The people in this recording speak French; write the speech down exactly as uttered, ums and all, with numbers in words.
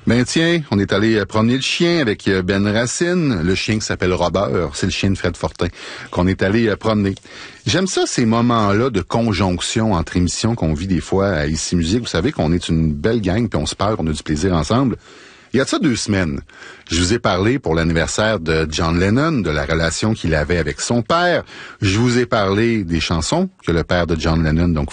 Ben tiens, on est allé promener le chien avec Ben Racine, le chien qui s'appelle Robert, c'est le chien de Fred Fortin, qu'on est allé promener. J'aime ça, ces moments-là de conjonction entre émissions qu'on vit des fois à Ici Musique. Vous savez qu'on est une belle gang, puis on se parle, on a du plaisir ensemble. Il y a de ça deux semaines, je vous ai parlé pour l'anniversaire de John Lennon, de la relation qu'il avait avec son père. Je vous ai parlé des chansons que le père de John Lennon, donc